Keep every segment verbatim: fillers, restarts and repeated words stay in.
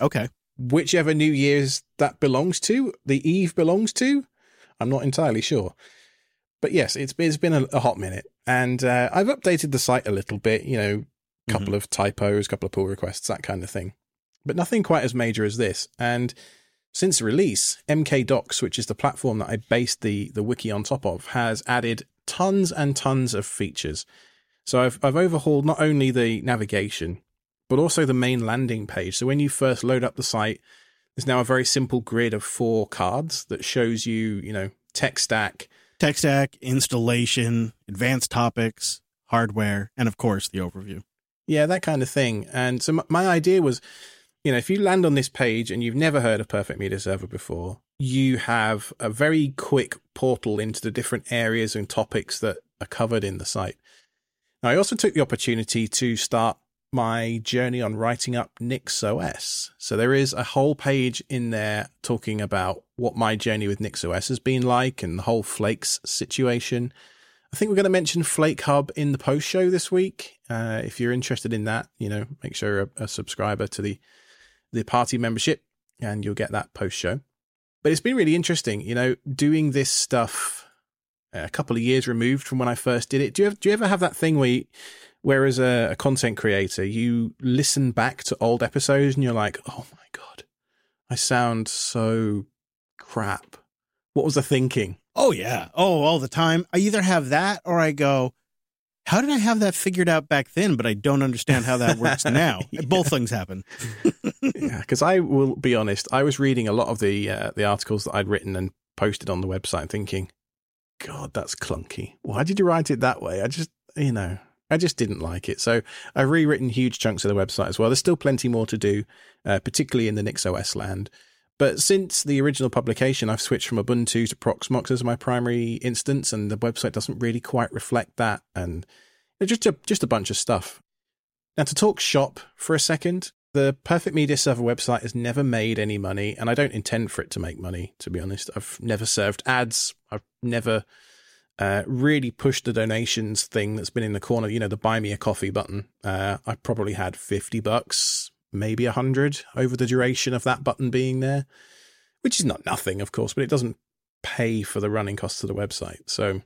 Okay. Whichever New Year's that belongs to, the eve belongs to, I'm not entirely sure. But yes, it's, it's been a, a hot minute. And uh, I've updated the site a little bit, you know, a couple mm-hmm. of typos, a couple of pull requests, that kind of thing. But nothing quite as major as this. And since release, M K Docs, which is the platform that I based the, the wiki on top of, has added tons and tons of features. So I've I've overhauled not only the navigation, but also the main landing page. So when you first load up the site, there's now a very simple grid of four cards that shows you, you know, tech stack. Tech stack, installation, advanced topics, hardware, and of course the overview. Yeah, that kind of thing. And so my idea was, you know, if you land on this page and you've never heard of Perfect Media Server before, you have a very quick portal into the different areas and topics that are covered in the site. Now, I also took the opportunity to start my journey on writing up NixOS. So there is a whole page in there talking about what my journey with NixOS has been like and the whole Flakes situation. I think we're going to mention Flake Hub in the post show this week. Uh, if you're interested in that, you know, make sure you're a, a subscriber to the the party membership and you'll get that post show. But it's been really interesting, you know, doing this stuff a couple of years removed from when I first did it. Do you have, do you ever have that thing where you, where as a, a content creator, you listen back to old episodes and you're like, oh my God, I sound so crap. What was I thinking? Oh yeah. Oh, all the time. I either have that or I go, how did I have that figured out back then, but I don't understand how that works now? yeah. Both things happen. yeah, because I will be honest, I was reading a lot of the uh, the articles that I'd written and posted on the website thinking, God, that's clunky. Why did you write it that way? I just, you know, I just didn't like it. So I've rewritten huge chunks of the website as well. There's still plenty more to do, uh, particularly in the NixOS land. But since the original publication, I've switched from Ubuntu to Proxmox as my primary instance, and the website doesn't really quite reflect that, and just a, just a bunch of stuff. Now, to talk shop for a second, the Perfect Media Server website has never made any money, and I don't intend for it to make money, to be honest. I've never served ads. I've never uh, really pushed the donations thing that's been in the corner, you know, the buy me a coffee button. Uh, I probably had fifty bucks. Maybe a hundred over the duration of that button being there, which is not nothing, of course, but it doesn't pay for the running costs of the website. So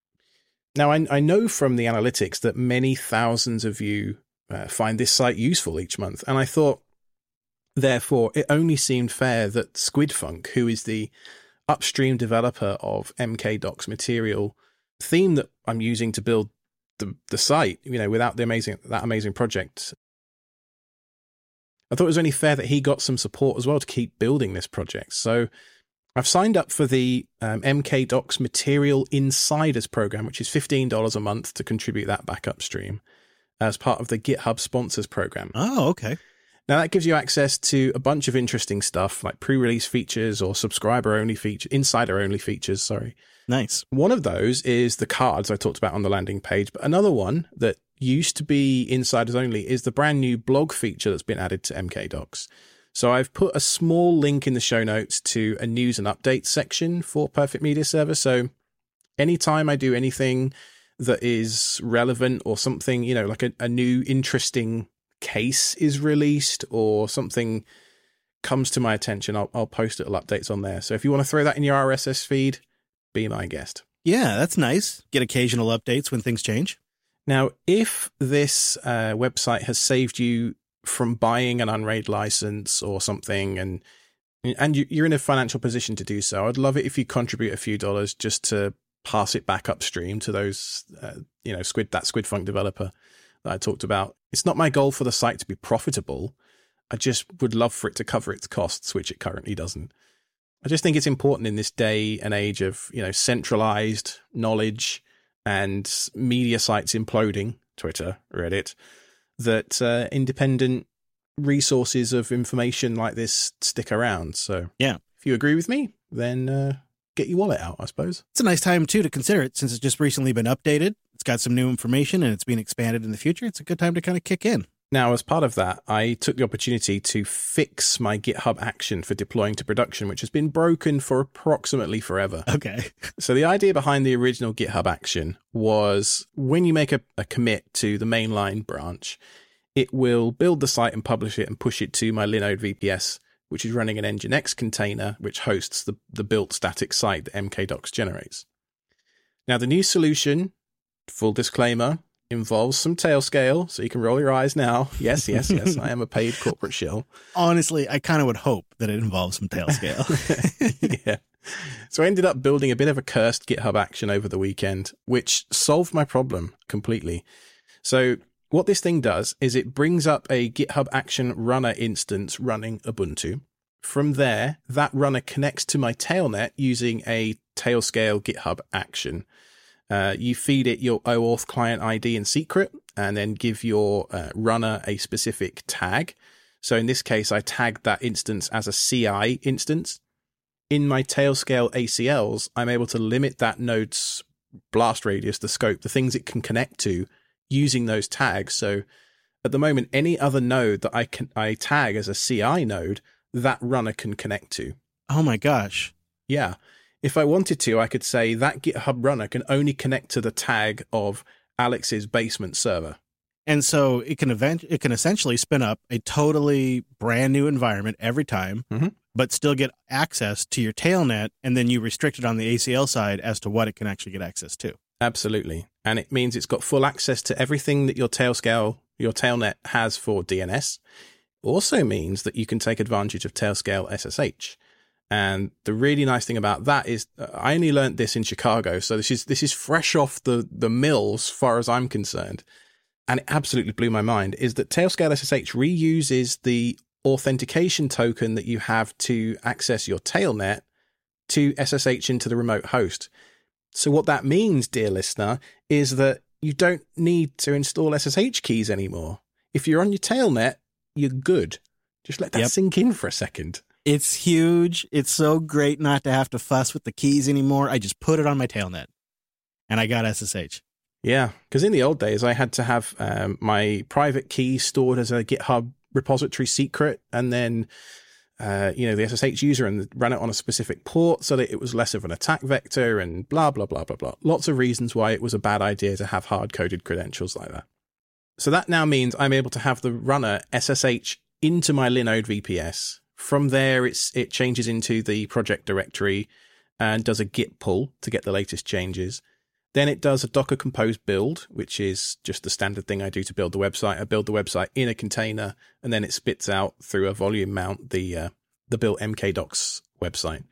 now I, I know from the analytics that many thousands of you uh, find this site useful each month. And I thought, therefore, it only seemed fair that Squidfunk, who is the upstream developer of M K Docs material theme that I'm using to build the, the site, you know, without the amazing, that amazing project, I thought it was only fair that he got some support as well to keep building this project. So I've signed up for the um, M K Docs Material Insiders program, which is fifteen dollars a month to contribute that back upstream as part of the GitHub Sponsors program. Oh, okay. Now, that gives you access to a bunch of interesting stuff like pre-release features or subscriber-only features, insider-only features, sorry. Nice. One of those is the cards I talked about on the landing page, but another one that used to be insiders only is the brand new blog feature that's been added to M K Docs. So I've put a small link in the show notes to a news and updates section for Perfect Media Server. So anytime I do anything that is relevant or something, you know, like a, a new interesting case is released or something comes to my attention, I'll, I'll post little updates on there. So if you want to throw that in your R S S feed, be my guest. Yeah, that's nice. Get occasional updates when things change. Now, if this uh, website has saved you from buying an Unraid license or something, and and you, you're in a financial position to do so, I'd love it if you contribute a few dollars just to pass it back upstream to those, uh, you know, Squid that Squidfunk developer that I talked about. It's not my goal for the site to be profitable. I just would love for it to cover its costs, which it currently doesn't. I just think it's important in this day and age of, you know, centralized knowledge and media sites imploding, Twitter, Reddit, that uh, independent resources of information like this stick around. So yeah, if you agree with me, then uh, get your wallet out, I suppose. It's a nice time, too, to consider it since it's just recently been updated. It's got some new information and it's being expanded in the future. It's a good time to kind of kick in. Now, as part of that, I took the opportunity to fix my GitHub action for deploying to production, which has been broken for approximately forever. Okay. So the idea behind the original GitHub action was when you make a, a commit to the mainline branch, it will build the site and publish it and push it to my Linode V P S, which is running an Nginx container, which hosts the, the built static site that mkdocs generates. Now, the new solution, full disclaimer, involves some Tailscale, so you can roll your eyes now. Yes, yes, yes, I am a paid corporate shill. Honestly, I kind of would hope that it involves some Tailscale. Yeah. So I ended up building a bit of a cursed GitHub action over the weekend, which solved my problem completely. So what this thing does is it brings up a GitHub action runner instance running Ubuntu. From there, that runner connects to my tailnet using a Tailscale GitHub action. Uh, you feed it your OAuth client I D and secret, and then give your uh, runner a specific tag. So in this case, I tagged that instance as a C I instance. In my Tailscale A C Ls, I'm able to limit that node's blast radius, the scope, the things it can connect to using those tags. So at the moment, any other node that I can I tag as a C I node, that runner can connect to. Oh my gosh. Yeah. If I wanted to, I could say that GitHub runner can only connect to the tag of Alex's basement server. And so it can event it can essentially spin up a totally brand new environment every time, mm-hmm. but still get access to your tailnet, and then you restrict it on the A C L side as to what it can actually get access to. Absolutely. And it means it's got full access to everything that your Tailscale, your tailnet has for D N S. Also means that you can take advantage of Tailscale S S H. And the really nice thing about that is uh, I only learned this in Chicago, so this is this is fresh off the, the mill as far as I'm concerned. And it absolutely blew my mind, is that Tailscale S S H reuses the authentication token that you have to access your tailnet to S S H into the remote host. So what that means, dear listener, is that you don't need to install S S H keys anymore. If you're on your tailnet, you're good. Just let that Yep. sink in for a second. It's huge. It's so great not to have to fuss with the keys anymore. I just put it on my tailnet, and I got S S H. Yeah, because in the old days, I had to have um, my private key stored as a GitHub repository secret, and then uh, you know the S S H user and run it on a specific port so that it was less of an attack vector, and blah blah blah blah blah. Lots of reasons why it was a bad idea to have hard-coded credentials like that. So that now means I'm able to have the runner S S H into my Linode V P S. From there, it's it changes into the project directory and does a git pull to get the latest changes. Then it does a Docker Compose build, which is just the standard thing I do to build the website. I build the website in a container, and then it spits out through a volume mount the uh, the built mkdocs website.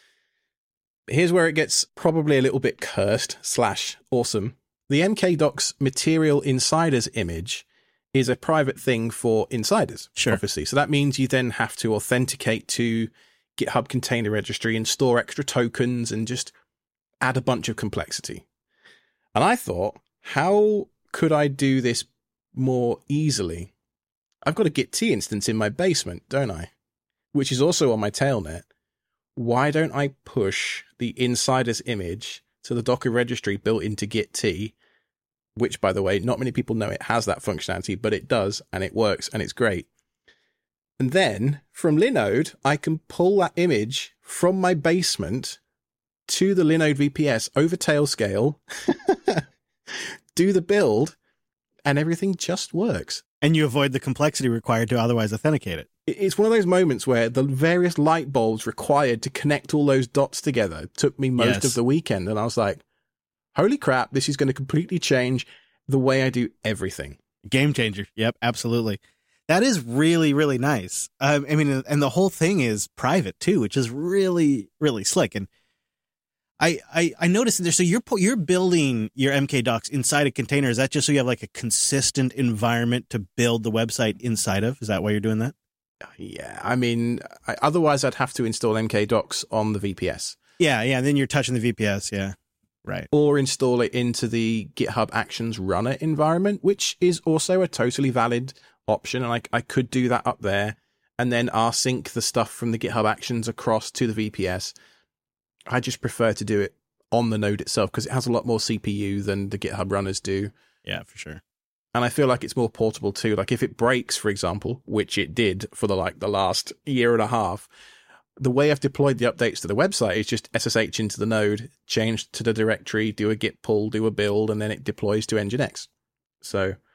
Here's where it gets probably a little bit cursed slash awesome. The mkdocs Material Insiders image is a private thing for insiders, Sure. obviously. So that means you then have to authenticate to GitHub Container Registry and store extra tokens and just add a bunch of complexity. And I thought, how could I do this more easily? I've got a Git T instance in my basement, don't I? Which is also on my tailnet. Why don't I push the insiders image to the Docker registry built into Git T, which, by the way, not many people know it has that functionality, but it does, and it works, and it's great. And then, from Linode, I can pull that image from my basement to the Linode V P S over Tailscale, do the build, and everything just works. And you avoid the complexity required to otherwise authenticate it. It's one of those moments where the various light bulbs required to connect all those dots together took me most Yes. of the weekend, and I was like, holy crap, this is going to completely change the way I do everything. Game changer. Yep, absolutely. That is really, really nice. Um, I mean, and the whole thing is private too, which is really, really slick. And I, I, I noticed there. So you're pu- you're building your mkdocs inside a container. Is that just so you have like a consistent environment to build the website inside of? Is that why you're doing that? Yeah, I mean, I, otherwise I'd have to install mkdocs on the V P S. Yeah, yeah. Then you're touching the V P S. Yeah, right. Or install it into the GitHub Actions runner environment, which is also a totally valid option. And I, I could do that up there and then rsync the stuff from the GitHub Actions across to the V P S. I just prefer to do it on the node itself because it has a lot more C P U than the GitHub runners do. Yeah, for sure. And I feel like it's more portable too. Like if it breaks, for example, which it did for the like the last year and a half, the way I've deployed the updates to the website is just S S H into the node, change to the directory, do a git pull, do a build, and then it deploys to Nginx. So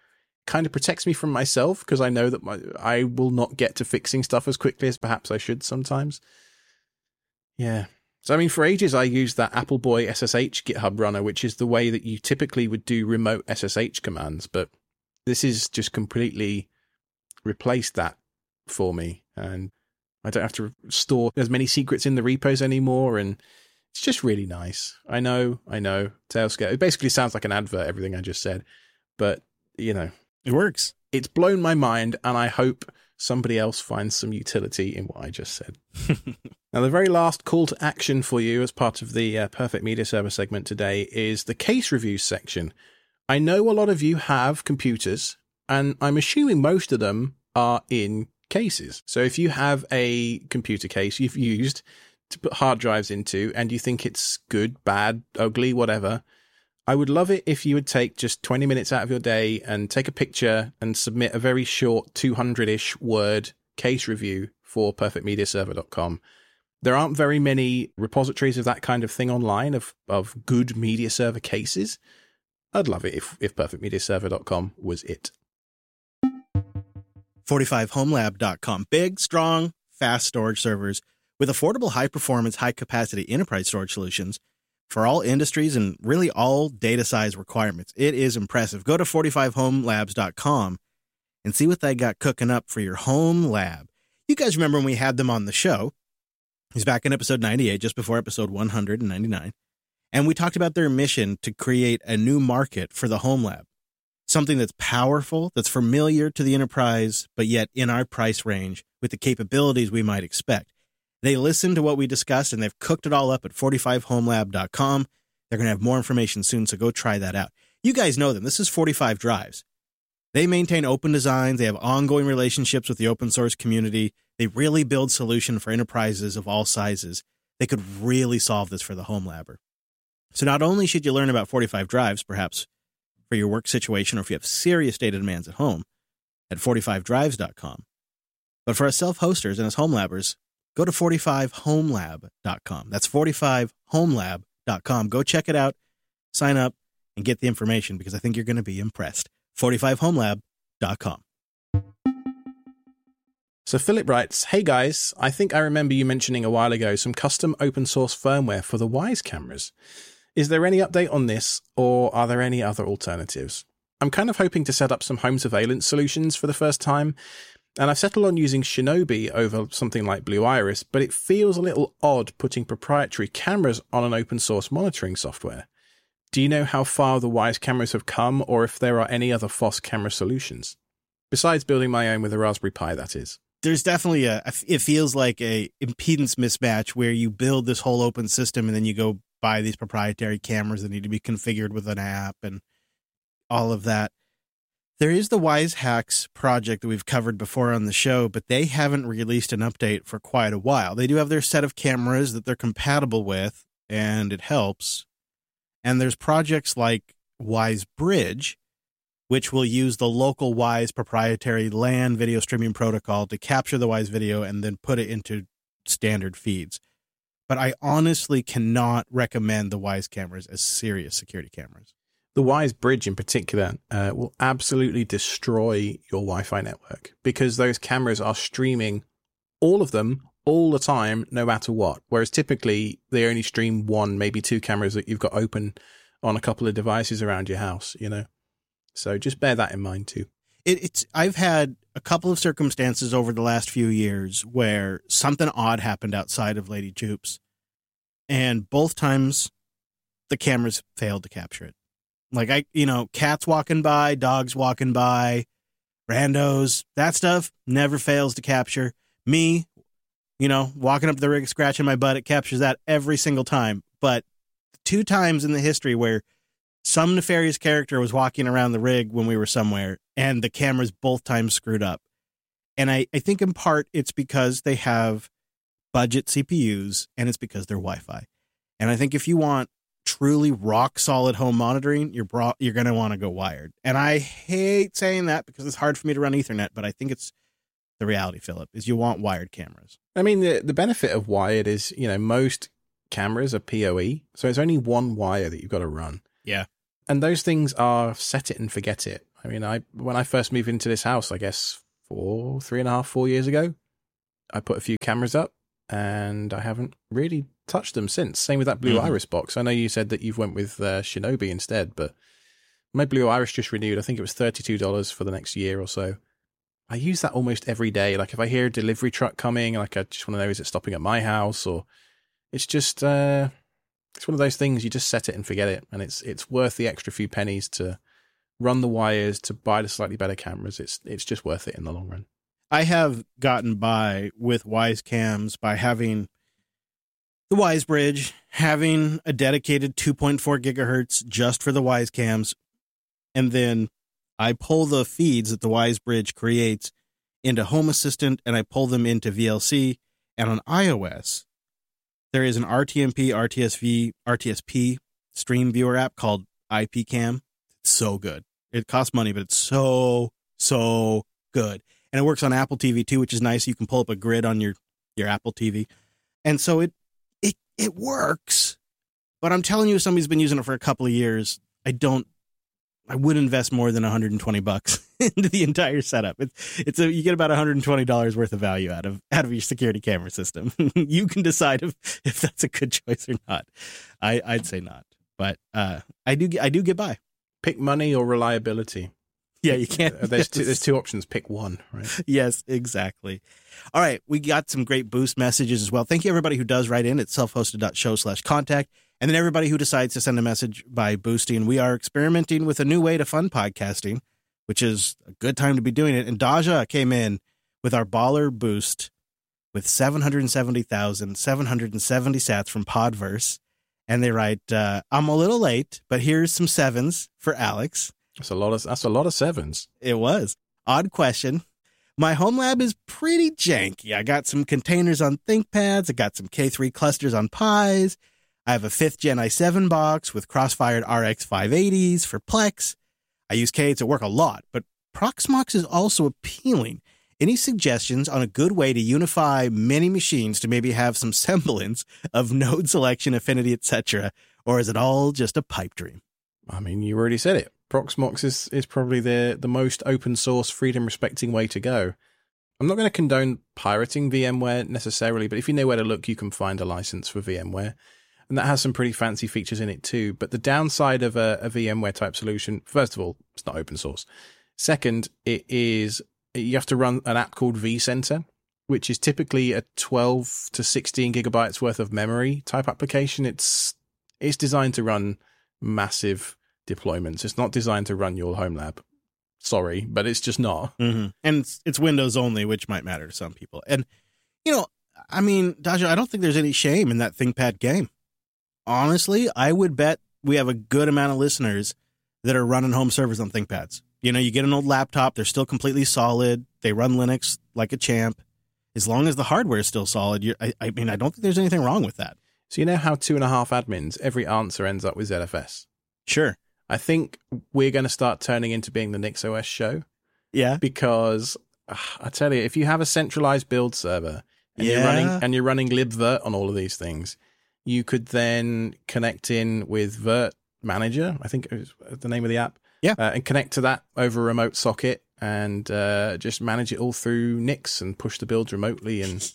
kind of protects me from myself because I know that my, I will not get to fixing stuff as quickly as perhaps I should sometimes. Yeah. So, I mean, for ages, I used that Appleboy S S H GitHub runner, which is the way that you typically would do remote S S H commands. But this is just completely replaced that for me. And I don't have to store as many secrets in the repos anymore. And it's just really nice. I know, I know. Tailscale. It basically sounds like an advert, everything I just said. But, you know. It works. It's blown my mind, and I hope somebody else finds some utility in what I just said. Now, the very last call to action for you as part of the uh, Perfect Media Server segment today is the case reviews section. I know a lot of you have computers, and I'm assuming most of them are in cases. So if you have a computer case you've used to put hard drives into and you think it's good, bad, ugly, whatever, I would love it if you would take just twenty minutes out of your day and take a picture and submit a very short two hundred-ish word case review for perfect media server dot com. There aren't very many repositories of that kind of thing online, of, of good media server cases. I'd love it if, if perfect media server dot com was it. forty-five home lab dot com. Big, strong, fast storage servers with affordable, high-performance, high-capacity enterprise storage solutions for all industries and really all data size requirements. It is impressive. Go to forty-five home labs dot com and see what they got cooking up for your home lab. You guys remember when we had them on the show? He's back in episode ninety-eight, just before episode one hundred ninety-nine. And we talked about their mission to create a new market for the home lab. Something that's powerful, that's familiar to the enterprise, but yet in our price range with the capabilities we might expect. They listened to what we discussed, and they've cooked it all up at forty-five home lab dot com. They're going to have more information soon, so go try that out. You guys know them. This is forty-five Drives. They maintain open designs. They have ongoing relationships with the open source community. They really build solutions for enterprises of all sizes. They could really solve this for the home labber. So not only should you learn about forty-five Drives, perhaps for your work situation or if you have serious data demands at home, at forty-five drives dot com, but for us self-hosters and as home labbers, go to forty-five home lab dot com. That's forty-five home lab dot com. Go check it out, sign up, and get the information because I think you're going to be impressed. forty-five home lab dot com. So Philip writes, hey guys, I think I remember you mentioning a while ago some custom open source firmware for the Wyze cameras. Is there any update on this, or are there any other alternatives? I'm kind of hoping to set up some home surveillance solutions for the first time, and I've settled on using Shinobi over something like Blue Iris, but it feels a little odd putting proprietary cameras on an open source monitoring software. Do you know how far the Wyze cameras have come, or if there are any other F O S camera solutions? Besides building my own with a Raspberry Pi, that is. There's definitely a, it feels like a impedance mismatch where you build this whole open system and then you go buy these proprietary cameras that need to be configured with an app and all of that. There is the WiseHacks project that we've covered before on the show, but they haven't released an update for quite a while. They do have their set of cameras that they're compatible with, and it helps. And there's projects like WiseBridge, which will use the local Wyze proprietary LAN video streaming protocol to capture the Wyze video and then put it into standard feeds. But I honestly cannot recommend the Wyze cameras as serious security cameras. The WiseBridge in particular uh, will absolutely destroy your Wi-Fi network because those cameras are streaming all of them all the time, no matter what. Whereas typically they only stream one, maybe two cameras that you've got open on a couple of devices around your house, you know. So just bear that in mind too. It, it's I've had a couple of circumstances over the last few years where something odd happened outside of Lady Jupes, and both times the cameras failed to capture it. Like, I, you know, cats walking by, dogs walking by, randos, that stuff never fails to capture. Me, you know, walking up the rig, scratching my butt, it captures that every single time. But two times in the history where some nefarious character was walking around the rig when we were somewhere, and the cameras both times screwed up. And I, I think in part it's because they have budget C P Us, and it's because they're Wi-Fi. And I think if you want truly rock solid home monitoring, you're bro- you're going to want to go wired. And I hate saying that because it's hard for me to run Ethernet, but I think it's the reality, Philip, is you want wired cameras. I mean, the the benefit of wired is, you know, most cameras are P O E, so it's only one wire that you've got to run. Yeah. And those things are set it and forget it. I mean, I when I first moved into this house, I guess four, three and a half, four years ago, I put a few cameras up, and I haven't really touched them since. Same with that Blue mm-hmm. Iris box. I know you said that you've went with uh, Shinobi instead, but my Blue Iris just renewed. I think it was thirty-two dollars for the next year or so. I use that almost every day. Like if I hear a delivery truck coming, like I just want to know, is it stopping at my house? Or it's just, uh, it's one of those things, you just set it and forget it. And it's it's worth the extra few pennies to run the wires, to buy the slightly better cameras. It's it's just worth it in the long run. I have gotten by with Wyze cams by having the Wyze Bridge, having a dedicated two point four gigahertz just for the Wyze cams, and then I pull the feeds that the Wyze Bridge creates into Home Assistant, and I pull them into V L C. And on iOS, there is an R T M P, R T S V, R T S P stream viewer app called I P Cam. It's so good. It costs money, but it's so, so good. And it works on Apple T V too, which is nice. You can pull up a grid on your, your Apple T V. And so it, it, it works. But I'm telling you, if somebody's been using it for a couple of years, I don't, I would invest more than one hundred twenty bucks into the entire setup. It's, it's a, you get about one hundred twenty dollars worth of value out of, out of your security camera system. You can decide if, if that's a good choice or not. I, I'd say not, but, uh, I do, I do get by. Pick money or reliability. Yeah, you can't. There's yes. two, there's two options. Pick one, right? Yes, exactly. All right. We got some great boost messages as well. Thank you, everybody who does write in at self-hosted.show slash contact. And then everybody who decides to send a message by boosting. We are experimenting with a new way to fund podcasting, which is a good time to be doing it. And Daja came in with our baller boost with seven hundred seventy thousand seven hundred seventy sats from Podverse. And they write, uh, I'm a little late, but here's some sevens for Alex. That's a lot of that's a lot of sevens. It was. Odd question. My home lab is pretty janky. I got some containers on ThinkPads. I got some K three clusters on Pis. I have a fifth gen i seven box with crossfired R X five eighties for Plex. I use K eights at work a lot, but Proxmox is also appealing. Any suggestions on a good way to unify many machines to maybe have some semblance of node selection, affinity, et cetera? Or is it all just a pipe dream? I mean, you already said it. Proxmox is, is probably the, the most open source, freedom respecting way to go. I'm not going to condone pirating VMware necessarily, but if you know where to look, you can find a license for VMware. And that has some pretty fancy features in it too. But the downside of a, a VMware type solution, first of all, it's not open source. Second, it is, you have to run an app called vCenter, which is typically a twelve to sixteen gigabytes worth of memory type application. It's, it's designed to run massive deployments. It's not designed to run your home lab. Sorry, but it's just not. Mm-hmm. And it's, it's Windows only, which might matter to some people. And, you know, I mean, Daja, I don't think there's any shame in that ThinkPad game. Honestly, I would bet we have a good amount of listeners that are running home servers on ThinkPads. You know, you get an old laptop, they're still completely solid. They run Linux like a champ. As long as the hardware is still solid, you're, I, I mean, I don't think there's anything wrong with that. So you know how two and a half admins, every answer ends up with Z F S? Sure. I think we're going to start turning into being the NixOS show. Yeah. Because uh, I tell you, if you have a centralized build server and yeah. you're running and you're running libvirt on all of these things, you could then connect in with Virt Manager, I think is the name of the app. Yeah. Uh, and connect to that over a remote socket and uh, just manage it all through Nix and push the builds remotely. And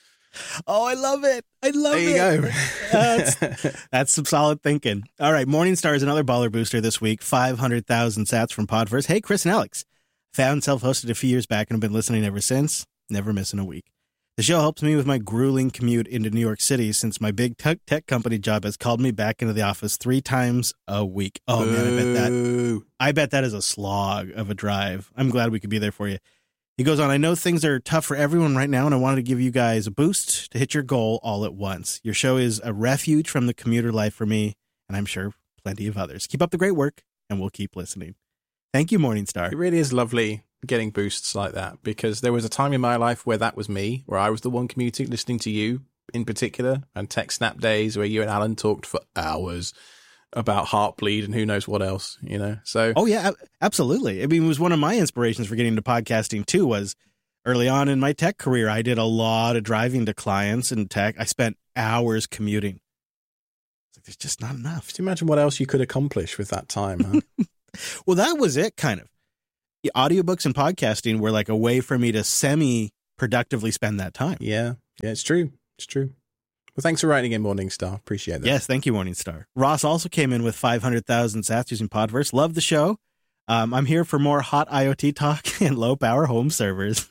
oh, I love it. I love it. There you go. that's, that's some solid thinking. All right. Morningstar is another baller booster this week. five hundred thousand sats from Podverse. Hey, Chris and Alex. Found self-hosted a few years back and have been listening ever since. Never missing a week. The show helps me with my grueling commute into New York City since my big tech, tech company job has called me back into the office three times a week. Oh, man, I bet that I bet that is a slog of a drive. I'm glad we could be there for you. He goes on, I know things are tough for everyone right now, and I wanted to give you guys a boost to hit your goal all at once. Your show is a refuge from the commuter life for me, and I'm sure plenty of others. Keep up the great work, and we'll keep listening. Thank you, Morningstar. It really is lovely getting boosts like that, because there was a time in my life where that was me, where I was the one commuting, listening to you in particular, and Tech Snap days where you and Alan talked for hours about Heartbleed and who knows what else, you know? So, oh yeah, absolutely. I mean, it was one of my inspirations for getting into podcasting too, was early on in my tech career, I did a lot of driving to clients and tech. I spent hours commuting. It's like, there's just not enough. Just imagine what else you could accomplish with that time, huh? Well, that was it, kind of. audiobooks and podcasting were like a way for me to semi-productively spend that time. Yeah, yeah, it's true. It's true. Well, thanks for writing in, Morningstar. Appreciate that. Yes, thank you, Morningstar. Ross also came in with five hundred thousand sats using Podverse. Love the show. Um, I'm here for more hot IoT talk and low-power home servers.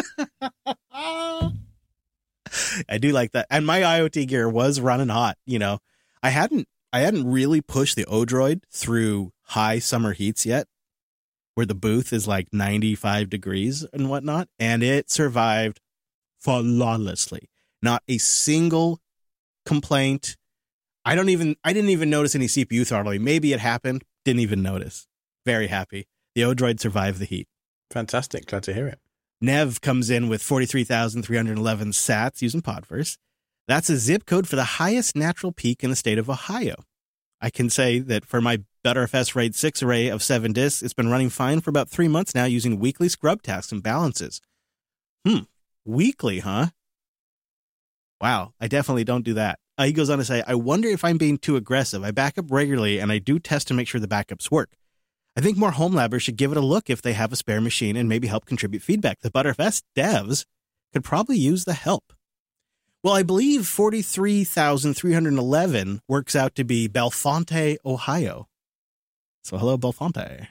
I do like that. And my IoT gear was running hot. You know, I hadn't I hadn't really pushed the Odroid through high summer heats yet, where the booth is like ninety-five degrees and whatnot, and it survived flawlessly. Not a single complaint. I don't even I didn't even notice any C P U throttling. Maybe it happened. Didn't even notice. Very happy. The Odroid survived the heat. Fantastic. Glad to hear it. Nev comes in with forty-three thousand three hundred eleven sats using Podverse. That's a zip code for the highest natural peak in the state of Ohio. I can say that for my ButterFS RAID six array of seven disks, it's been running fine for about three months now using weekly scrub tasks and balances. Hmm. Weekly, huh? Wow. I definitely don't do that. Uh, he goes on to say, I wonder if I'm being too aggressive. I back up regularly and I do test to make sure the backups work. I think more home labbers should give it a look if they have a spare machine and maybe help contribute feedback. The ButterFS devs could probably use the help. Well, I believe forty-three thousand three hundred eleven works out to be Bellefonte, Ohio. So hello, Bellefonte.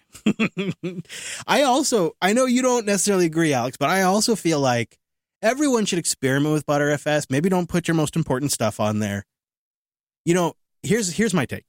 I also, I know you don't necessarily agree, Alex, but I also feel like everyone should experiment with ButterFS. Maybe don't put your most important stuff on there. You know, here's here's my take.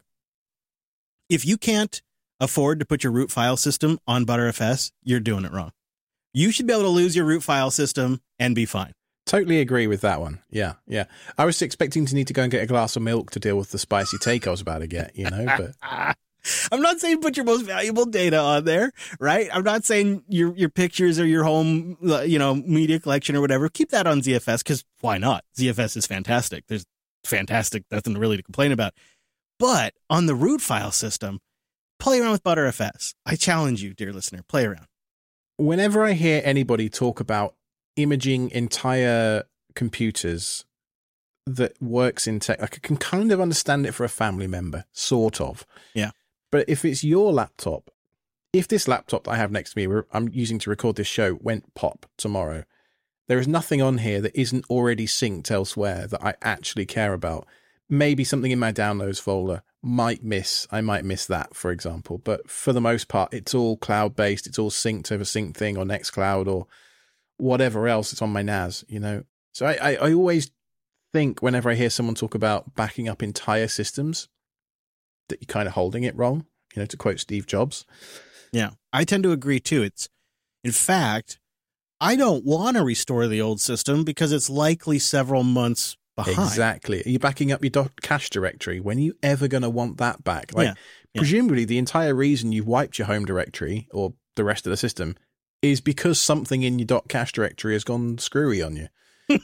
If you can't afford to put your root file system on ButterFS, you're doing it wrong. You should be able to lose your root file system and be fine. Totally agree with that one. Yeah, yeah. I was expecting to need to go and get a glass of milk to deal with the spicy take I was about to get, you know, but I'm not saying put your most valuable data on there, right? I'm not saying your your pictures or your home, you know, media collection or whatever. Keep that on Z F S because why not? Z F S is fantastic. There's fantastic, nothing really to complain about. But on the root file system, play around with ButterFS. I challenge you, dear listener, play around. Whenever I hear anybody talk about imaging entire computers that works in tech, I can kind of understand it for a family member, sort of. Yeah. But if it's your laptop, if this laptop that I have next to me, I'm using to record this show, went pop tomorrow, there is nothing on here that isn't already synced elsewhere that I actually care about. Maybe something in my downloads folder might miss. I might miss that, for example. But for the most part, it's all cloud-based. It's all synced over SyncThing or Nextcloud or whatever else. It's on my N A S, you know. So I, I, I always think whenever I hear someone talk about backing up entire systems that you're kind of holding it wrong, you know, to quote Steve Jobs. Yeah, I tend to agree too. It's, in fact, I don't want to restore the old system because it's likely several months behind. Exactly. Are you backing up your cache directory? When are you ever going to want that back? Like, yeah. Yeah. Presumably the entire reason you've wiped your home directory or the rest of the system is because something in your .cache directory has gone screwy on you.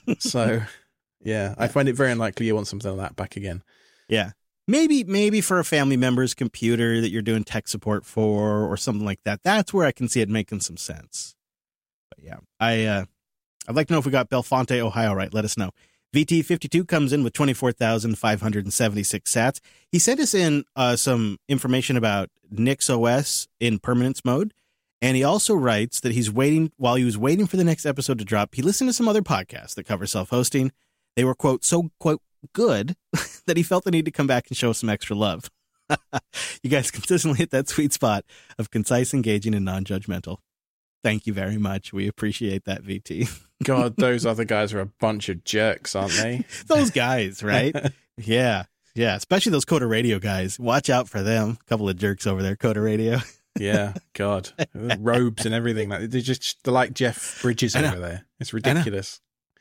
So, yeah, I find it very unlikely you want something like that back again. Yeah. Maybe, maybe for a family member's computer that you're doing tech support for or something like that. That's where I can see it making some sense. But yeah, I, uh, I'd like to know if we got Bellefonte, Ohio right. Let us know. V T fifty-two comes in with twenty-four thousand five hundred seventy-six sats. He sent us in uh, some information about NixOS in permanence mode. And he also writes that he's waiting, while he was waiting for the next episode to drop, he listened to some other podcasts that cover self-hosting. They were, quote, so, quote, good that he felt the need to come back and show some extra love. You guys consistently hit that sweet spot of concise, engaging, and non-judgmental. Thank you very much. We appreciate that, V T. God, those other guys are a bunch of jerks, aren't they? Those guys, right? Yeah. Yeah. Especially those Coda Radio guys. Watch out for them. A couple of jerks over there, Coda Radio. Yeah. God. Robes and everything. Like, they're just they're like Jeff Bridges over there. It's ridiculous.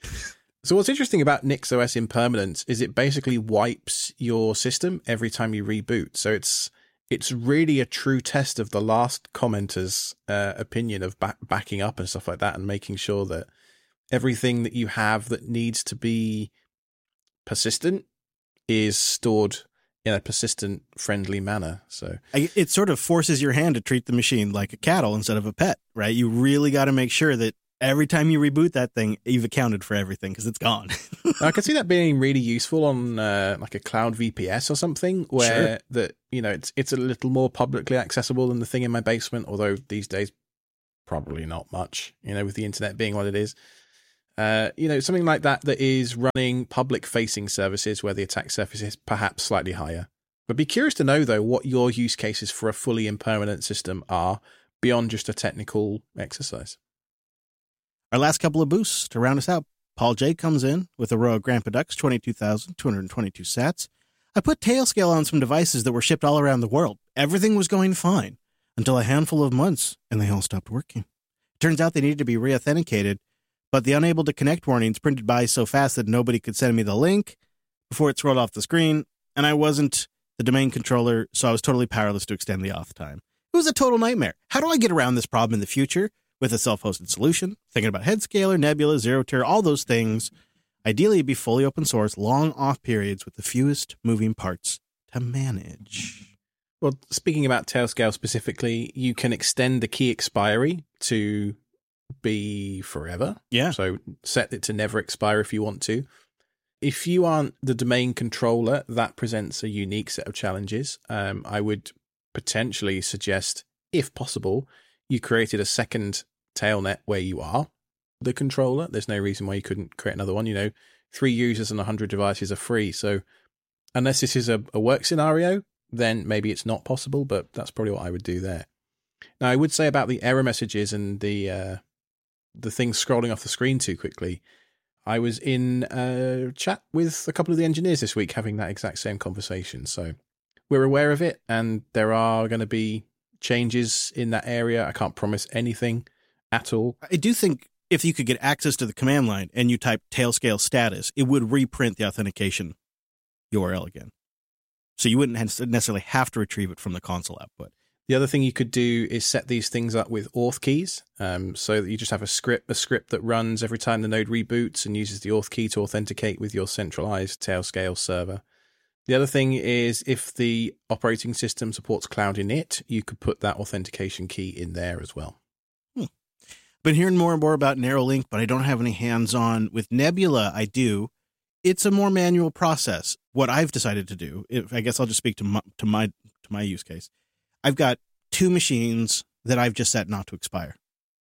So what's interesting about NixOS Impermanence is it basically wipes your system every time you reboot. So it's it's really a true test of the last commenter's uh, opinion of back, backing up and stuff like that and making sure that everything that you have that needs to be persistent is stored in a persistent, friendly manner. So it sort of forces your hand to treat the machine like a cattle instead of a pet, right? You really got to make sure that every time you reboot that thing, you've accounted for everything because it's gone. I can see that being really useful on uh, like a cloud V P S or something where Sure. that, you know, it's it's a little more publicly accessible than the thing in my basement, although these days probably not much, you know, with the internet being what it is. Uh, you know, something like that that is running public-facing services where the attack surface is perhaps slightly higher. But be curious to know, though, what your use cases for a fully impermanent system are beyond just a technical exercise. Our last couple of boosts to round us out. Paul J comes in with a row of Grandpa Ducks, twenty-two thousand two hundred twenty-two sats. I put Tailscale on some devices that were shipped all around the world. Everything was going fine until a handful of months, and they all stopped working. Turns out they needed to be re-authenticated, but the unable to connect warnings printed by so fast that nobody could send me the link before it scrolled off the screen, and I wasn't the domain controller, so I was totally powerless to extend the auth time. It was a total nightmare. How do I get around this problem in the future with a self-hosted solution? Thinking about Headscaler, Nebula, ZeroTier, all those things. Ideally, it'd be fully open source, long off periods with the fewest moving parts to manage. Well, speaking about Tailscale specifically, you can extend the key expiry to be forever. Yeah. So set it to never expire if you want to. If you aren't the domain controller, that presents a unique set of challenges. Um, I would potentially suggest, if possible, you created a second tailnet where you are the controller. There's no reason why you couldn't create another one. You know, three users and one hundred devices are free. So unless this is a, a work scenario, then maybe it's not possible, but that's probably what I would do there. Now, I would say about the error messages and the uh, the things scrolling off the screen too quickly. I was in a chat with a couple of the engineers this week having that exact same conversation. So we're aware of it, and there are going to be changes in that area. I can't promise anything at all. I do think if you could get access to the command line and you type Tailscale status, it would reprint the authentication U R L again. So you wouldn't necessarily have to retrieve it from the console output. The other thing you could do is set these things up with auth keys, um, so that you just have a script, a script that runs every time the node reboots and uses the auth key to authenticate with your centralized Tailscale server. The other thing is if the operating system supports Cloud Init, you could put that authentication key in there as well. Hmm. Been hearing more and more about Narrowlink, but I don't have any hands-on. With Nebula, I do. It's a more manual process. What I've decided to do, if I guess I'll just speak to my, to my to my use case. I've got two machines that I've just set not to expire.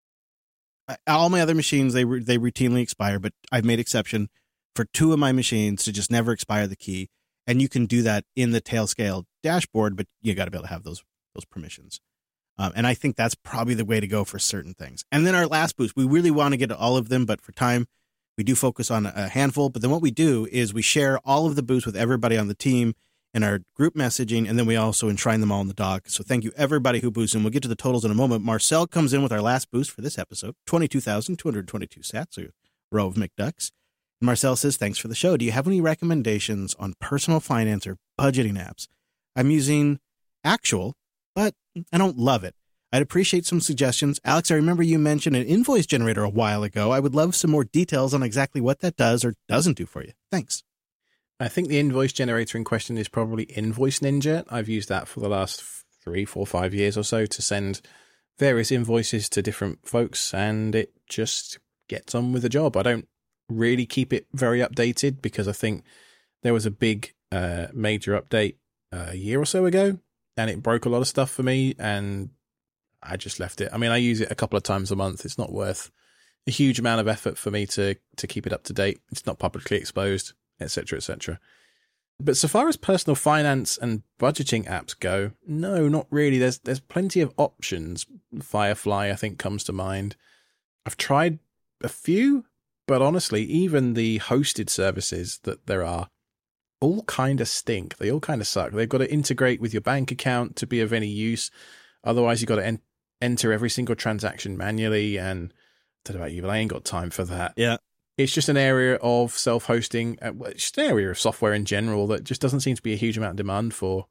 All my other machines, they they routinely expire, but I've made exception for two of my machines to just never expire the key. And you can do that in the Tailscale dashboard, but you got to be able to have those those permissions. Um, and I think that's probably the way to go for certain things. And then our last boost, we really want to get to all of them, but for time, we do focus on a handful. But then what we do is we share all of the boosts with everybody on the team in our group messaging, and then we also enshrine them all in the doc. So thank you, everybody who boosted. And we'll get to the totals in a moment. Marcel comes in with our last boost for this episode, twenty-two thousand two hundred twenty-two sats, a row of McDucks. And Marcel says, thanks for the show. Do you have any recommendations on personal finance or budgeting apps? I'm using Actual, but I don't love it. I'd appreciate some suggestions. Alex, I remember you mentioned an invoice generator a while ago. I would love some more details on exactly what that does or doesn't do for you. Thanks. I think the invoice generator in question is probably Invoice Ninja. I've used that for the last three, four, five years or so to send various invoices to different folks, and it just gets on with the job. I don't really keep it very updated because I think there was a big uh, major update a year or so ago, and it broke a lot of stuff for me, and I just left it. I mean, I use it a couple of times a month. It's not worth a huge amount of effort for me to to keep it up to date. It's not publicly exposed, et cetera, et cetera. But so far as personal finance and budgeting apps go, no, not really. There's there's plenty of options. Firefly, I think, comes to mind. I've tried a few, but honestly, even the hosted services that there are all kind of stink. They all kind of suck. They've got to integrate with your bank account to be of any use. Otherwise, you've got to en- enter every single transaction manually. And I don't know about you, but I ain't got time for that. Yeah. It's just an area of self-hosting, uh, it's just an area of software in general that just doesn't seem to be a huge amount of demand for.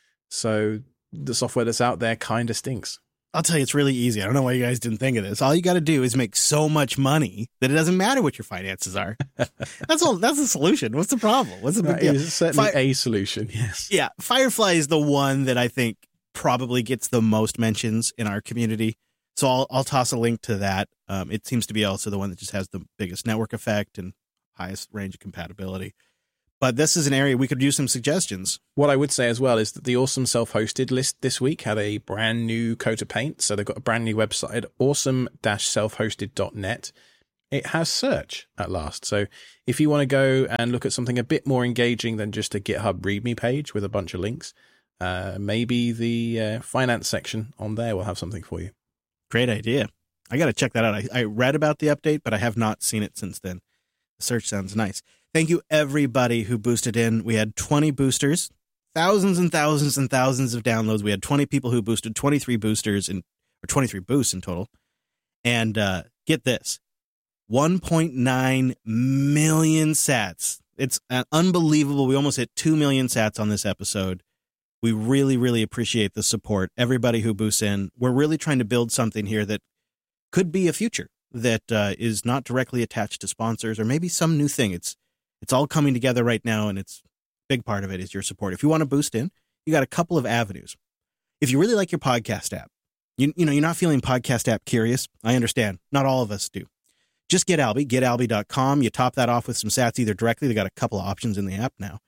So the software that's out there kind of stinks. I'll tell you, it's really easy. I don't know why you guys didn't think of this. All you got to do is make so much money that it doesn't matter what your finances are. That's all. That's the solution. What's the problem? What's the big That deal? is certainly Fi- a solution, yes. Yeah, Firefly is the one that I think probably gets the most mentions in our community. So I'll I'll toss a link to that. Um, it seems to be also the one that just has the biggest network effect and highest range of compatibility. But this is an area we could use some suggestions. What I would say as well is that the Awesome Self-Hosted list this week had a brand new coat of paint. So they've got a brand new website, awesome dash self hosted dot net. It has search at last. So if you want to go and look at something a bit more engaging than just a GitHub README page with a bunch of links, uh, maybe the uh, finance section on there will have something for you. Great idea. I got to check that out. I, I read about the update, but I have not seen it since then. The search sounds nice. Thank you, everybody who boosted in. We had twenty boosters, thousands and thousands and thousands of downloads. We had twenty people who boosted, twenty-three boosters, in, or twenty-three boosts in total. And uh, get this, one point nine million sats. It's uh, unbelievable. We almost hit two million sats on this episode. We really, really appreciate the support. Everybody who boosts in. We're really trying to build something here that could be a future that uh, is not directly attached to sponsors or maybe some new thing. It's It's all coming together right now, and it's a big part of it is your support. If you want to boost in, you got a couple of avenues. If you really like your podcast app, you, you know, you're not feeling podcast app curious. I understand. Not all of us do. Just get Alby, get alby dot com. You top that off with some sats either directly. They got a couple of options in the app now.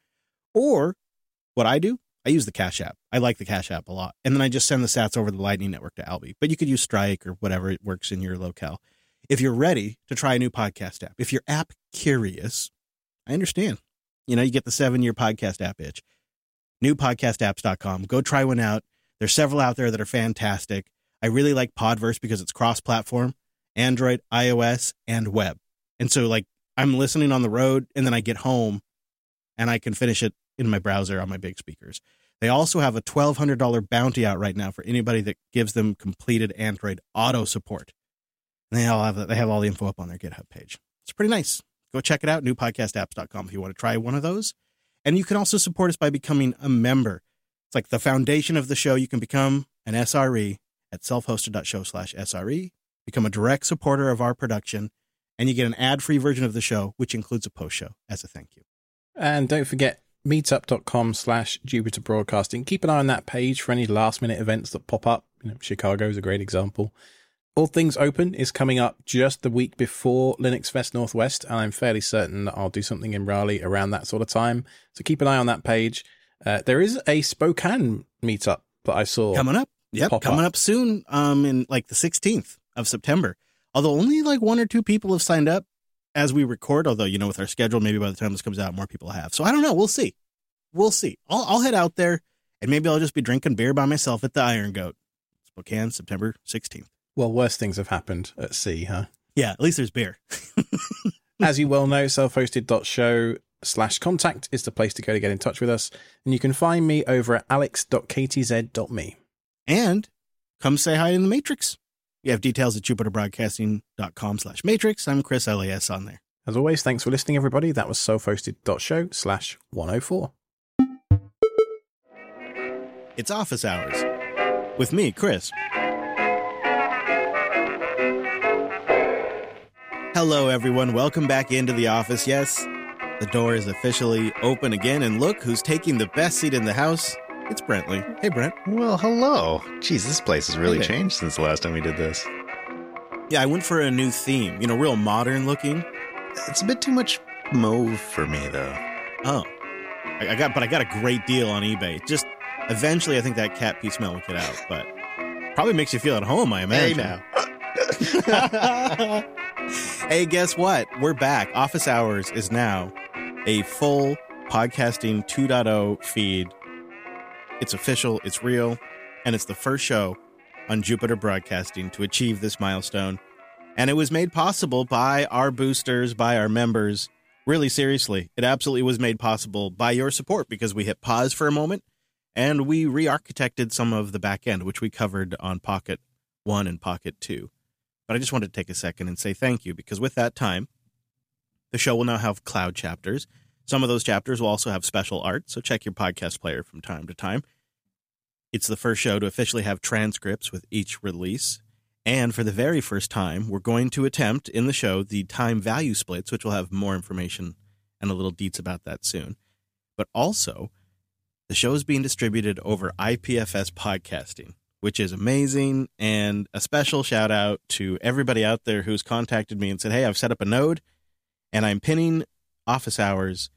Or what I do, I use the Cash App. I like the Cash App a lot. And then I just send the sats over the Lightning Network to Alby. But you could use Strike or whatever it works in your locale. If you're ready to try a new podcast app, if you're app curious, I understand. You know, you get the seven-year podcast app itch. new podcast apps dot com. Go try one out. There's several out there that are fantastic. I really like Podverse because it's cross-platform, Android, iOS, and web. And so, like, I'm listening on the road, and then I get home, and I can finish it in my browser on my big speakers. They also have a twelve hundred dollars bounty out right now for anybody that gives them completed Android auto support. And they all have they have all the info up on their GitHub page. It's pretty nice. Go check it out, new podcast apps dot com if you want to try one of those. And you can also support us by becoming a member. It's like the foundation of the show. You can become an S R E at self hosted dot show slash S R E, become a direct supporter of our production, and you get an ad-free version of the show, which includes a post-show as a thank you. And don't forget, meetup dot com slash Jupiter Broadcasting. Keep an eye on that page for any last-minute events that pop up. You know, Chicago is a great example. All Things Open is coming up just the week before Linux Fest Northwest, and I'm fairly certain that I'll do something in Raleigh around that sort of time. So keep an eye on that page. Uh, there is a Spokane meetup that I saw coming up. Yep, coming up. up soon. Um, in like the sixteenth of September. Although only like one or two people have signed up as we record. Although, you know, with our schedule, maybe by the time this comes out, more people have. So I don't know. We'll see. We'll see. I'll, I'll head out there, and maybe I'll just be drinking beer by myself at the Iron Goat. Spokane, September sixteenth. Well, worse things have happened at sea, huh? Yeah, at least there's beer. As you well know, self hosted dot show slash contact is the place to go to get in touch with us. And you can find me over at alex dot k t z dot me. And come say hi in the Matrix. You have details at jupiter broadcasting dot com slash matrix. I'm Chris L A S on there. As always, thanks for listening, everybody. That was self hosted dot show slash one oh four. It's office hours with me, Chris. Hello, everyone. Welcome back into the office. Yes, the door is officially open again. And look who's taking the best seat in the house. It's Brentley. Hey, Brent. Well, hello. Geez, this place has really hey changed since the last time we did this. Yeah, I went for a new theme. You know, real modern looking. It's a bit too much mauve for me, though. Oh. I, I got, but I got a great deal on eBay. Just eventually, I think that cat pee smell will get out. But probably makes you feel at home, I imagine. Hey, now. Hey, guess what? We're back. Office Hours is now a full podcasting two point oh feed. It's official, it's real, and it's the first show on Jupiter Broadcasting to achieve this milestone. And it was made possible by our boosters, by our members. Really, seriously, it absolutely was made possible by your support because we hit pause for a moment and we re-architected some of the back end, which we covered on Pocket one and Pocket two. But I just wanted to take a second and say thank you, because with that time, the show will now have cloud chapters. Some of those chapters will also have special art, so check your podcast player from time to time. It's the first show to officially have transcripts with each release. And for the very first time, we're going to attempt in the show the time value splits, which will have more information and a little deets about that soon. But also, the show is being distributed over I P F S podcasting, which is amazing. And a special shout out to everybody out there who's contacted me and said, hey, I've set up a node and I'm pinning Office Hours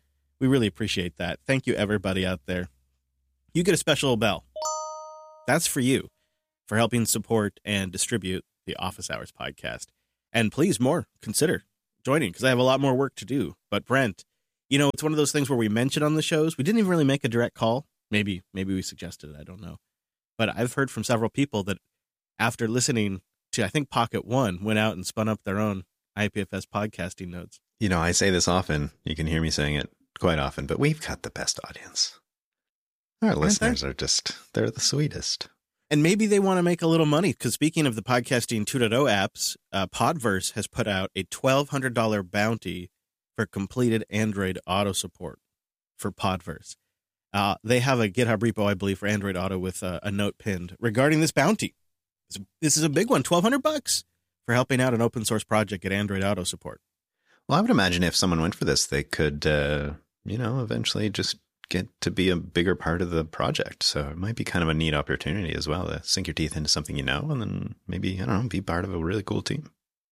We really appreciate that. Thank you, everybody out there. You get a special bell. That's for you, for helping support and distribute the Office Hours podcast. And please, more, consider joining, because I have a lot more work to do. But Brent, you know, it's one of those things where we mention on the shows. We didn't even really make a direct call. Maybe, maybe we suggested it. I don't know. But I've heard from several people that after listening to, I think Pocket One, went out and spun up their own I P F S podcasting notes. You know, I say this often. You can hear me saying it quite often, but we've got the best audience. Our Aren't listeners they? are just, they're the sweetest. And maybe they want to make a little money, because speaking of the podcasting two point oh apps, uh, Podverse has put out a twelve hundred dollars bounty for completed Android Auto support for Podverse. Uh, they have a GitHub repo, I believe, for Android Auto with a, a note pinned regarding this bounty. This is a big one, twelve hundred bucks for helping out an open source project get Android Auto support. Well, I would imagine if someone went for this, they could, uh, you know, eventually just get to be a bigger part of the project. So it might be kind of a neat opportunity as well to sink your teeth into something you know, and then maybe, I don't know, be part of a really cool team.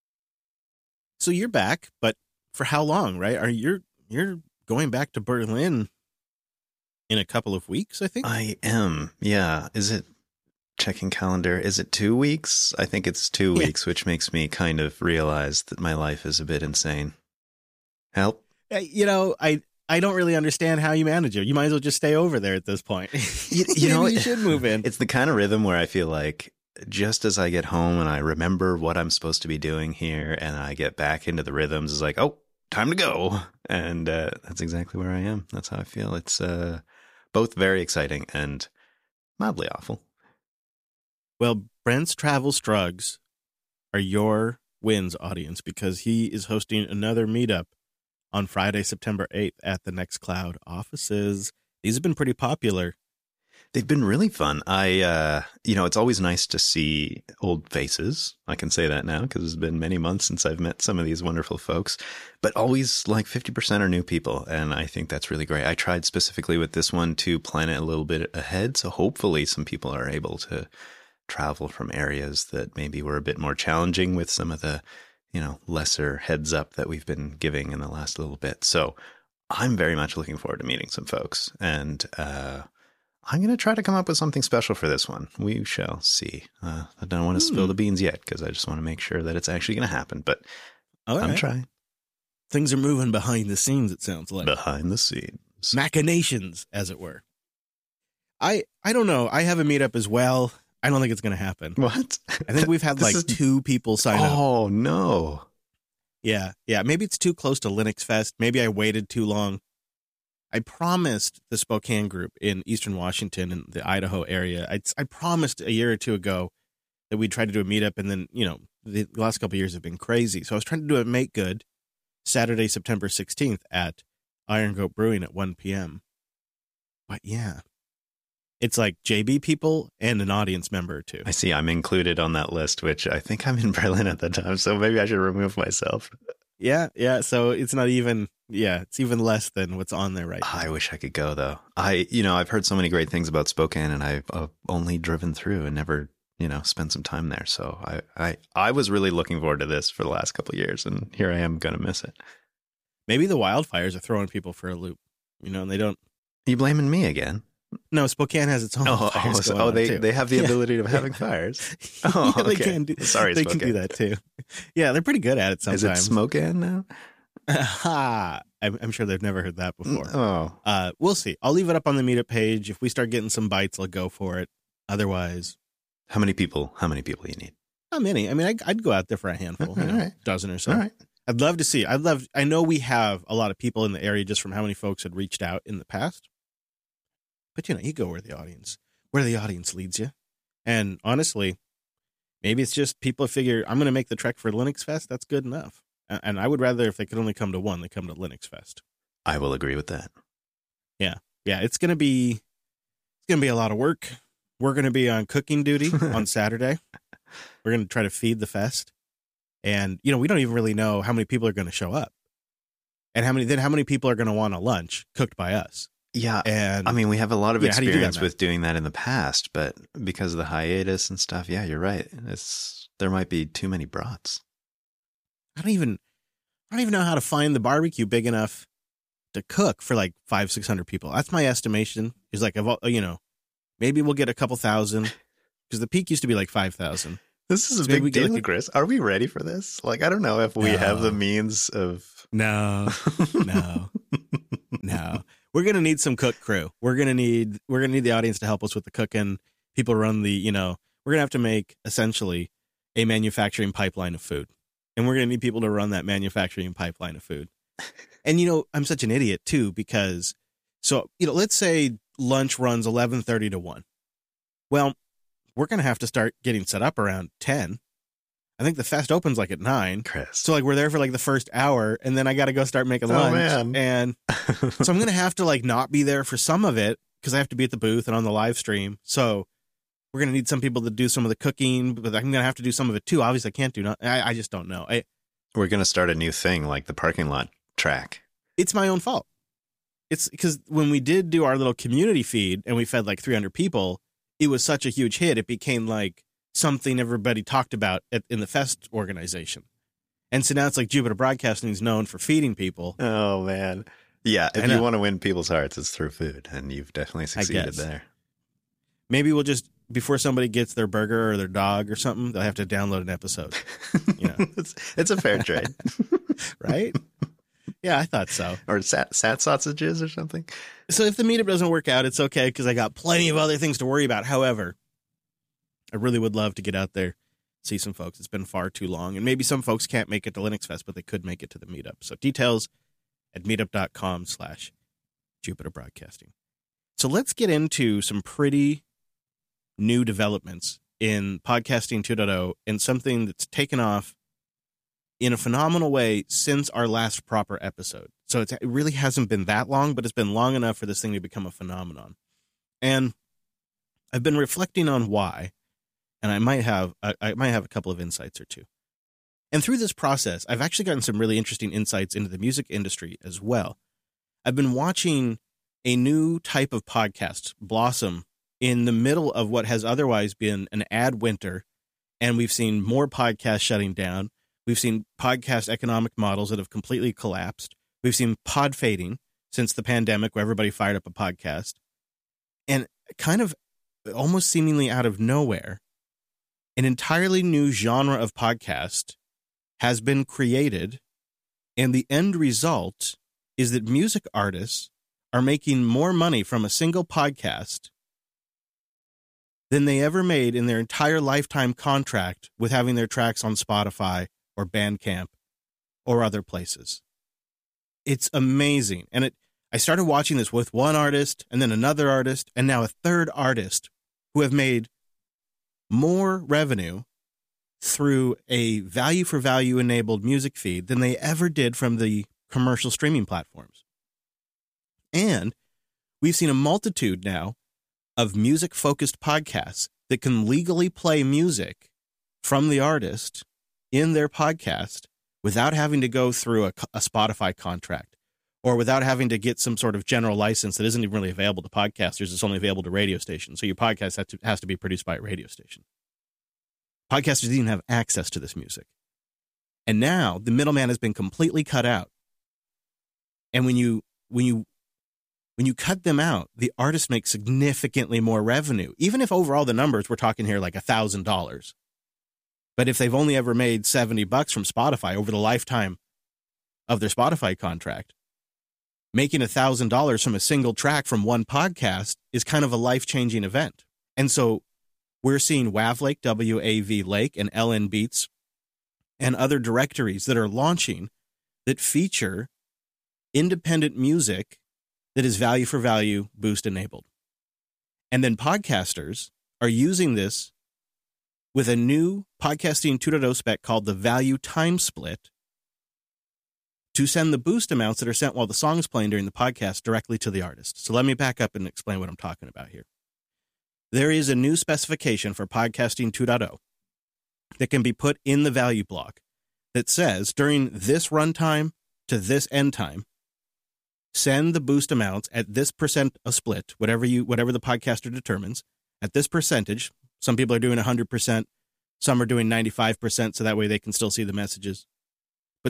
So you're back, but for how long, right? Are you you're going back to Berlin in a couple of weeks, I think? I am. Yeah. Is it checking calendar? Is it two weeks? I think it's two Yeah. weeks, which makes me kind of realize that my life is a bit insane. Help. Uh, You know, I I don't really understand how you manage it. You might as well just stay over there at this point. You, you know, Maybe you should move in. It's the kind of rhythm where I feel like just as I get home and I remember what I'm supposed to be doing here and I get back into the rhythms, it's like, oh, time to go. And uh, that's exactly where I am. That's how I feel. It's uh, both very exciting and mildly awful. Well, Brent's Travel Strugs are your wins, audience, because he is hosting another meetup on Friday, September eighth at the Nextcloud offices. These have been pretty popular. They've been really fun. I, uh, you know, it's always nice to see old faces. I can say that now because it's been many months since I've met some of these wonderful folks, but always like fifty percent are new people. And I think that's really great. I tried specifically with this one to plan it a little bit ahead. So hopefully some people are able to travel from areas that maybe were a bit more challenging with some of the, you know, lesser heads up that we've been giving in the last little bit. So I'm very much looking forward to meeting some folks, and, uh, I'm going to try to come up with something special for this one. We shall see. Uh, I don't want to Hmm. spill the beans yet because I just want to make sure that it's actually going to happen. But All I'm right. trying. Things are moving behind the scenes, it sounds like. Behind the scenes. Machinations, as it were. I I don't know. I have a meetup as well. I don't think it's going to happen. What? I think we've had This like is- two people sign up. Oh, no. Yeah, yeah. Maybe it's too close to Linux Fest. Maybe I waited too long. I promised the Spokane group in Eastern Washington and the Idaho area. I, I promised a year or two ago that we'd try to do a meetup, and then, you know, the last couple of years have been crazy. So I was trying to do a Make Good Saturday, September sixteenth at Iron Goat Brewing at one p.m. But yeah, it's like J B people and an audience member or two. I see I'm included on that list, which I think I'm in Berlin at the time. So maybe I should remove myself. Yeah, yeah. So it's not even, yeah, it's even less than what's on there right now. I wish I could go, though. I, you know, I've heard so many great things about Spokane, and I've uh, only driven through and never, you know, spent some time there. So I, I, I was really looking forward to this for the last couple of years, and here I am going to miss it. Maybe the wildfires are throwing people for a loop, you know, and they don't. Are you blaming me again? No, Spokane has its own Oh, fires oh, so- going oh on, they, too. they have the Yeah. ability of having fires. Oh, yeah, they okay. can do. Sorry, they can do Spokane. that too. Yeah, they're pretty good at it Is it sometimes. Smokane now? Ha! I'm, I'm sure they've never heard that before. Oh, Uh, we'll see. I'll leave it up on the meetup page. If we start getting some bites, I'll go for it. Otherwise, how many people? How many people you need? not many. I mean, I, I'd go out there for a handful, you know, All right. dozen or so. All right. I'd love to see. I'd love. I know we have a lot of people in the area just from how many folks had reached out in the past. But you know, you go where the audience, where the audience leads you. And honestly, maybe it's just people figure I'm going to make the trek for Linux Fest. That's good enough. A- And I would rather if they could only come to one, they come to Linux Fest. I will agree with that. Yeah, it's going to be it's going to be a lot of work. We're going to be on cooking duty on Saturday. We're going to try to feed the fest. And you know, we don't even really know how many people are going to show up. And how many then how many people are going to want a lunch cooked by us. Yeah. And I mean, we have a lot of Yeah, how do you do that, experience Matt? with doing that in the past, but because of the hiatus and stuff, yeah, you're right. It's there might be too many brats. I don't even I don't even know how to find the barbecue big enough to cook for like five, six hundred people. That's my estimation. Is like, you know, maybe we'll get a couple thousand because the peak used to be like five thousand. This is a So maybe big we get, deal, like, Chris. Are we ready for this? Like, I don't know if we No. have the means of. No, no, no. We're gonna need some cook crew. We're gonna need we're gonna need the audience to help us with the cooking. People run the, you know, we're gonna have to make essentially a manufacturing pipeline of food, and we're gonna need people to run that manufacturing pipeline of food. And you know, I'm such an idiot too because, so you know, let's say lunch runs eleven thirty to one. Well, we're gonna have to start getting set up around ten. I think the fest opens like at nine. Chris. So like we're there for like the first hour and then I got to go start making Oh, lunch. man. And so I'm going to have to like not be there for some of it because I have to be at the booth and on the live stream. So we're going to need some people to do some of the cooking, but I'm going to have to do some of it too. Obviously I can't do not. I, I just don't know. I, We're going to start a new thing like the parking lot track. it's my own fault. It's because when we did do our little community feed and we fed like three hundred people, it was such a huge hit. It became like something everybody talked about at, in the fest organization. And so now it's like Jupiter Broadcasting is known for feeding people. Oh, man. Yeah, I if know. you want to win people's hearts, it's through food, and you've definitely succeeded guess. there. Maybe we'll just, before somebody gets their burger or their dog or something, they'll have to download an episode. You know. it's, it's a fair trade. Right? Yeah, I thought so. Or sat, sat sausages or something. So if the meetup doesn't work out, it's okay because I got plenty of other things to worry about. However, I really would love to get out there, see some folks. It's been far too long. And maybe some folks can't make it to Linux Fest, but they could make it to the meetup. So details at meetup.com slash Jupiter Broadcasting. So let's get into some pretty new developments in Podcasting two point oh and something that's taken off in a phenomenal way since our last proper episode. So it's, it really hasn't been that long, but it's been long enough for this thing to become a phenomenon. And I've been reflecting on why, and I might have I, I might have a couple of insights or two. And through this process, I've actually gotten some really interesting insights into the music industry as well. I've been watching a new type of podcast blossom in the middle of what has otherwise been an ad winter, and we've seen more podcasts shutting down. We've seen podcast economic models that have completely collapsed. We've seen pod fading since the pandemic where everybody fired up a podcast. And kind of almost seemingly out of nowhere, an entirely new genre of podcast has been created. And the end result is that music artists are making more money from a single podcast than they ever made in their entire lifetime contract with having their tracks on Spotify or Bandcamp or other places. It's amazing. And it, I started watching this with one artist and then another artist and now a third artist who have made more revenue through a value for value enabled music feed than they ever did from the commercial streaming platforms. And we've seen a multitude now of music focused podcasts that can legally play music from the artist in their podcast without having to go through a, a Spotify contract or without having to get some sort of general license that isn't even really available to podcasters. It's only available to radio stations. So your podcast has to, has to be produced by a radio station. Podcasters didn't have access to this music. And now the middleman has been completely cut out. And when you, when you, when you cut them out, the artists make significantly more revenue. Even if overall the numbers, we're talking here like a thousand dollars. But if they've only ever made seventy bucks from Spotify over the lifetime of their Spotify contract, making a thousand dollars from a single track from one podcast is kind of a life-changing event. And so we're seeing Wavlake, W A V Lake, and L N Beats, and other directories that are launching that feature independent music that is value for value boost enabled. And then podcasters are using this with a new Podcasting two point oh spec called the Value Time Split to send the boost amounts that are sent while the song's playing during the podcast directly to the artist. So let me back up and explain what I'm talking about here. There is a new specification for Podcasting two point oh that can be put in the value block that says during this runtime to this end time, send the boost amounts at this percent a split, whatever you, whatever the podcaster determines, at this percentage. Some people are doing one hundred percent. Some are doing ninety-five percent, so that way they can still see the messages. But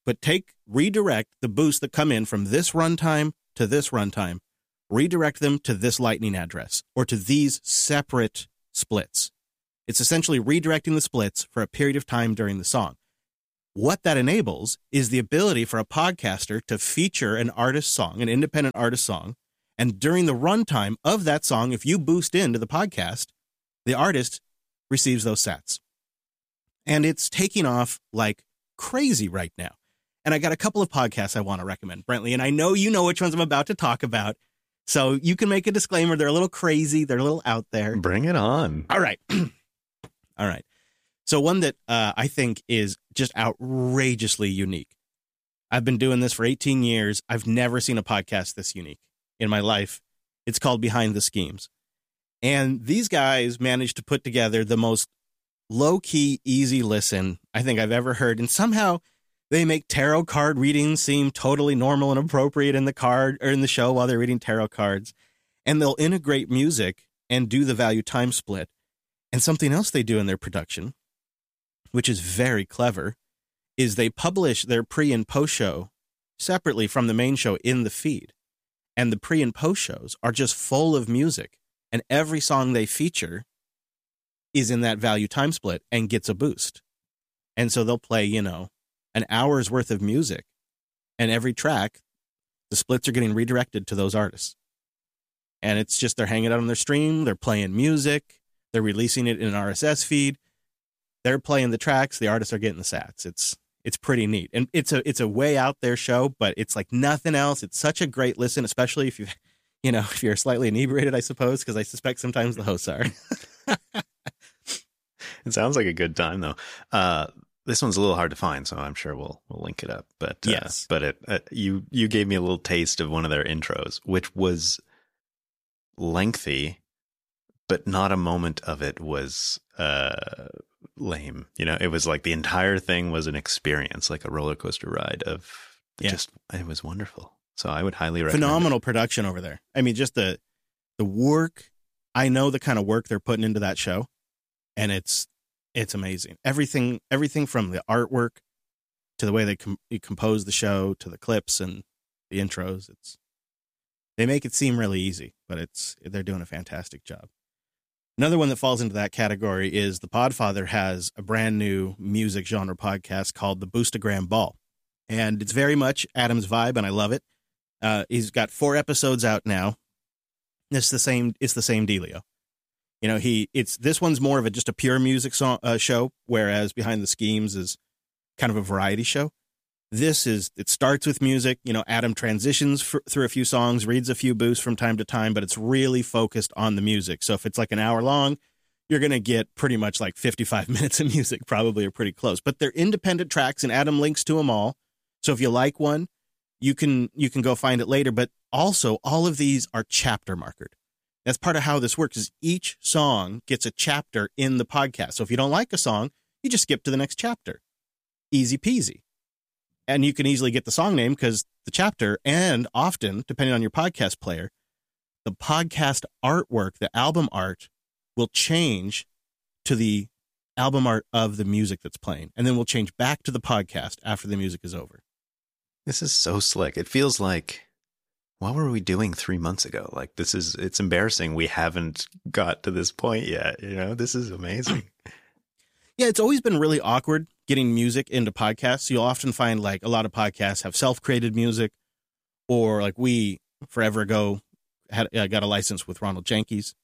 but take, redirect the boosts that come in from this runtime to this runtime, redirect them to this Lightning address or to these separate splits. It's essentially redirecting the splits for a period of time during the song. What that enables is the ability for a podcaster to feature an artist song, an independent artist song, and during the runtime of that song, if you boost into the podcast, the artist receives those sats. And it's taking off like crazy right now. And I got a couple of podcasts I want to recommend, Brentley, and I know you know which ones I'm about to talk about. So you can make a disclaimer. They're a little crazy. They're a little out there. Bring it on. All right. All right. So one that uh, I think is just outrageously unique. I've been doing this for eighteen years. I've never seen a podcast this unique in my life. It's called Behind the Schemes. And these guys managed to put together the most low-key, easy listen I think I've ever heard. And somehow they make tarot card readings seem totally normal and appropriate in the card or in the show while they're reading tarot cards. And they'll integrate music and do the value time split. And something else they do in their production, which is very clever, is they publish their pre and post show separately from the main show in the feed. And the pre and post shows are just full of music. And every song they feature is in that value time split and gets a boost. And so they'll play, you know, an hour's worth of music. And every track, the splits are getting redirected to those artists. And it's just they're hanging out on their stream. They're playing music. They're releasing it in an R S S feed. They're playing the tracks. The artists are getting the sats. It's it's pretty neat. And it's a it's a way out there show, but it's like nothing else. It's such a great listen, especially if you you know, if you're slightly inebriated, I suppose, because I suspect sometimes the hosts are. It sounds like a good time, though. Uh, this one's a little hard to find, so I'm sure we'll we'll link it up. But uh, yes, but it uh, you you gave me a little taste of one of their intros, which was lengthy, but not a moment of it was uh, lame. You know, it was like the entire thing was an experience, like a roller coaster ride of yeah. just. It was wonderful. So I would highly recommend. Phenomenal it. production over there. I mean, just the the work. I know the kind of work they're putting into that show, and it's it's amazing. Everything everything from the artwork to the way they com- compose the show to the clips and the intros. It's they make it seem really easy, but it's they're doing a fantastic job. Another one that falls into that category is the Podfather has a brand new music genre podcast called the Boostagram Ball, and it's very much Adam's vibe, and I love it. Uh, he's got four episodes out now. It's the same. It's the same dealio. You know, he it's this one's more of a just a pure music song, uh, show, whereas Behind the Schemes is kind of a variety show. This is it starts with music. You know, Adam transitions for, through a few songs, reads a few boosts from time to time, but it's really focused on the music. So if it's like an hour long, you're going to get pretty much like fifty-five minutes of music, probably, or pretty close. But they're independent tracks, and Adam links to them all. So if you like one, you can you can go find it later. But also, all of these are chapter markered. That's part of how this works, is each song gets a chapter in the podcast. So if you don't like a song, you just skip to the next chapter. Easy peasy. And you can easily get the song name because the chapter, and often, depending on your podcast player, the podcast artwork, the album art, will change to the album art of the music that's playing. And then we'll change back to the podcast after the music is over. This is so slick. It feels like, what were we doing three months ago? Like, this is, it's embarrassing. We haven't got to this point yet. You know, this is amazing. Yeah, it's always been really awkward getting music into podcasts. You'll often find like a lot of podcasts have self-created music, or like we forever ago had uh, got a license with Ronald Jenkins.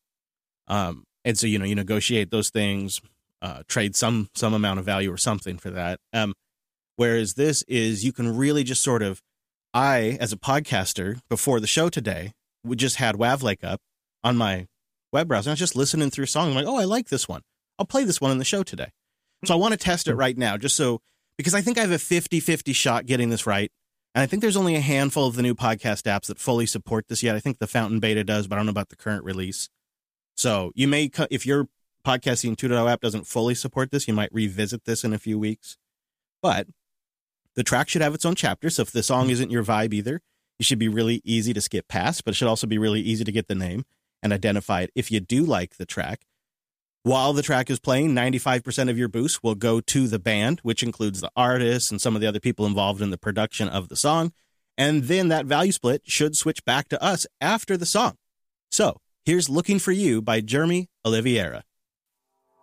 Um, and so, you know, you negotiate those things, uh, trade some, some amount of value or something for that. Um, whereas this is, you can really just sort of, I, as a podcaster before the show today, we just had Wavlake up on my web browser. I was just listening through a song. I'm like, oh, I like this one. I'll play this one in the show today. So I want to test it right now, just so, because I think I have a fifty-fifty shot getting this right. And I think there's only a handful of the new podcast apps that fully support this yet. I think the Fountain Beta does, but I don't know about the current release. So you may, if your Podcasting two point oh app doesn't fully support this, you might revisit this in a few weeks. But the track should have its own chapter. So if the song isn't your vibe either, it should be really easy to skip past, but it should also be really easy to get the name and identify it if you do like the track. While the track is playing, ninety-five percent of your boost will go to the band, which includes the artists and some of the other people involved in the production of the song. And then that value split should switch back to us after the song. So here's Looking for You by Jeremy Oliveira.